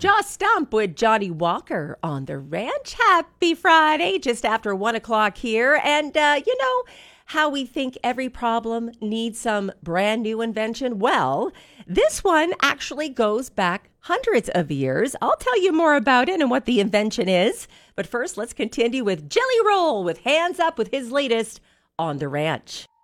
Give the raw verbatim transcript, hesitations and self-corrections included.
Jaw Stump with Johnny Walker on the ranch. Happy Friday, just after one o'clock here. And, uh, you know, how we think every problem needs some brand new invention? Well, this one actually goes back hundreds of years. I'll tell you more about it and what the invention is. But first, let's continue with Jelly Roll with Hands Up with his latest On the Ranch.